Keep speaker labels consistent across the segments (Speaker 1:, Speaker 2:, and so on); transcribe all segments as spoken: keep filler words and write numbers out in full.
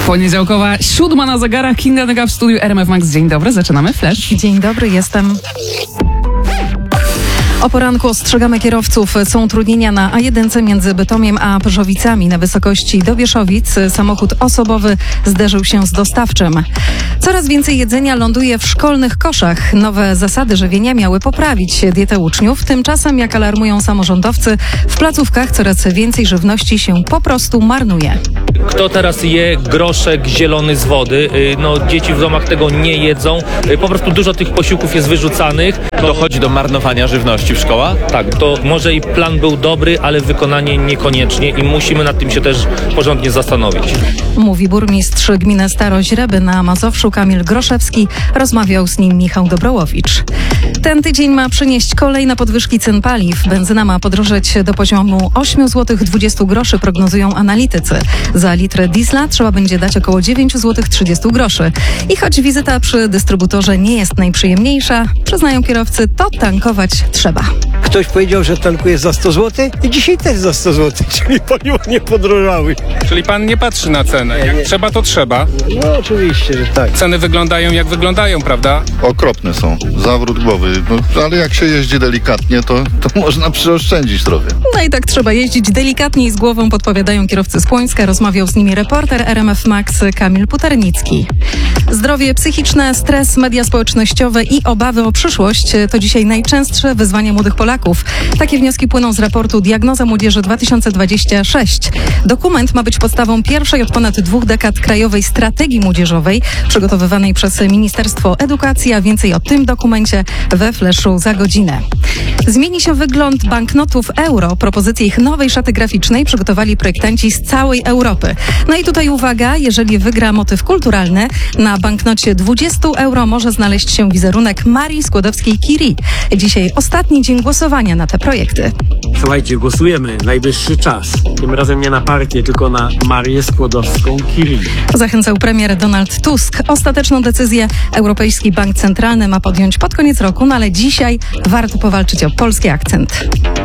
Speaker 1: Poniedziałkowa siódma na zegarach, Kinga Nyka w studiu R M F Max. Dzień dobry, zaczynamy Flash.
Speaker 2: Dzień dobry, jestem. O poranku ostrzegamy kierowców. Są utrudnienia na A jeden między Bytomiem a Pyrzowicami. Na wysokości do Bieszowic samochód osobowy zderzył się z dostawczym. Coraz więcej jedzenia ląduje w szkolnych koszach. Nowe zasady żywienia miały poprawić dietę uczniów. Tymczasem, jak alarmują samorządowcy, w placówkach coraz więcej żywności się po prostu marnuje.
Speaker 3: Kto teraz je groszek zielony z wody? No, dzieci w domach tego nie jedzą. Po prostu dużo tych posiłków jest wyrzucanych.
Speaker 4: Dochodzi do marnowania żywności w szkołach?
Speaker 3: Tak, to może i plan był dobry, ale wykonanie niekoniecznie i musimy nad tym się też porządnie zastanowić.
Speaker 2: Mówi burmistrz gminy Staroźreby na Mazowszu Kamil Groszewski. Rozmawiał z nim Michał Dobrołowicz. Ten tydzień ma przynieść kolejne podwyżki cen paliw. Benzyna ma podrożeć do poziomu osiem złotych dwadzieścia groszy, prognozują analitycy. Za litr diesla trzeba będzie dać około dziewięć złotych trzydzieści groszy. I choć wizyta przy dystrybutorze nie jest najprzyjemniejsza, przyznają kierowcy, to tankować trzeba.
Speaker 5: Ktoś powiedział, że tankuje za sto złotych i dzisiaj też za sto złotych, czyli paliwa nie podrożały.
Speaker 6: Czyli pan nie patrzy na cenę. Jak nie. Trzeba, to trzeba.
Speaker 5: No oczywiście, że tak.
Speaker 6: Ceny wyglądają jak wyglądają, prawda?
Speaker 7: Okropne są. Zawrót głowy. No, ale jak się jeździ delikatnie, to, to można przyoszczędzić trochę.
Speaker 2: No i tak trzeba jeździć delikatnie i z głową, podpowiadają kierowcy z Płońska. Rozmawiał z nimi reporter R M F Max Kamil Puternicki. Zdrowie psychiczne, stres, media społecznościowe i obawy o przyszłość to dzisiaj najczęstsze wyzwania młodych Polaków. Takie wnioski płyną z raportu Diagnoza Młodzieży dwa tysiące dwudziesty szósty. Dokument ma być podstawą pierwszej od ponad dwóch dekad krajowej strategii młodzieżowej przygotowywanej przez Ministerstwo Edukacji, a więcej o tym dokumencie we Flashu za godzinę. Zmieni się wygląd banknotów euro. Propozycję ich nowej szaty graficznej przygotowali projektanci z całej Europy. No i tutaj uwaga, jeżeli wygra motyw kulturalny, na banknocie dwudziestu euro może znaleźć się wizerunek Marii Skłodowskiej-Curie. Dzisiaj ostatni dzień głosowania na te projekty.
Speaker 8: Słuchajcie, głosujemy. Najwyższy czas. Tym razem nie na partię, tylko na Marię Skłodowską-Curie.
Speaker 2: Zachęcał premier Donald Tusk. Ostateczną decyzję Europejski Bank Centralny ma podjąć pod koniec roku, no ale dzisiaj warto powalczyć o polski akcent.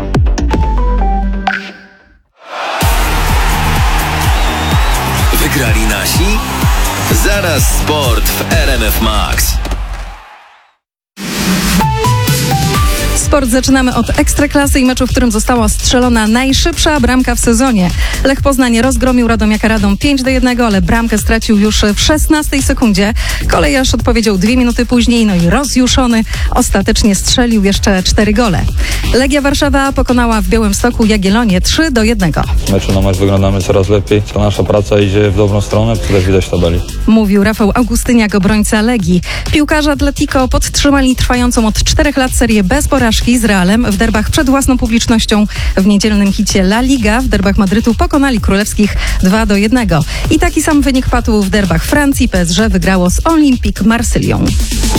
Speaker 9: Wygrali nasi? Zaraz sport w R M F Max.
Speaker 2: Sport zaczynamy od Ekstraklasy i meczu, w którym została strzelona najszybsza bramka w sezonie. Lech Poznań rozgromił Radomiaka Radom pięć do jednego, ale bramkę stracił już w szesnastej sekundzie. Kolejarz odpowiedział dwie minuty później, no i rozjuszony ostatecznie strzelił jeszcze cztery gole. Legia Warszawa pokonała w Białymstoku Jagiellonię trzy do jednego.
Speaker 10: Meczu na mecz wyglądamy coraz lepiej. Ta nasza praca idzie w dobrą stronę, to też widać w tabeli.
Speaker 2: Mówił Rafał Augustyniak, obrońca Legii. Piłkarze Atletico podtrzymali trwającą od czterech lat serię bez porażki z Realem w derbach przed własną publicznością. W niedzielnym hicie La Liga w derbach Madrytu pokonali królewskich dwa do jednego. I taki sam wynik padł w derbach Francji. P S G wygrało z Olympique Marsylią.